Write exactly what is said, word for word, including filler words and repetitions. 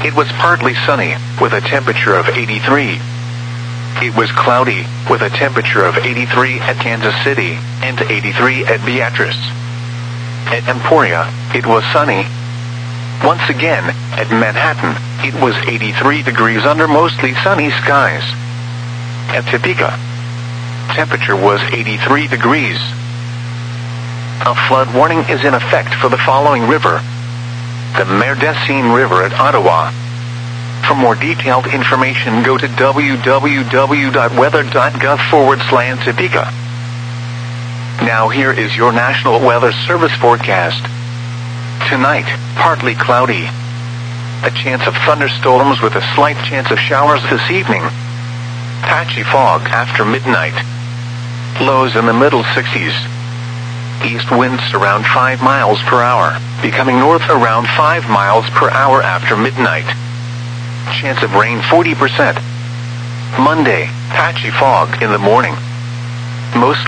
it was partly sunny, with a temperature of eighty-three. It was cloudy, with a temperature of eighty-three at Kansas City, and eighty-three at Beatrice. At Emporia, it was sunny. Once again, at Manhattan, it was eighty-three degrees under mostly sunny skies. At Topeka, temperature was eighty-three degrees. A flood warning is in effect for the following river: the Merdecine River at Ottawa. For more detailed information, go to w w w dot weather dot gov forward slash Topeka. Now here is your National Weather Service forecast. Tonight, partly cloudy. A chance of thunderstorms with a slight chance of showers this evening. Patchy fog after midnight. Lows in the middle sixties. East winds around five miles per hour, becoming north around five miles per hour after midnight. Chance of rain forty percent. Monday, patchy fog in the morning. Mostly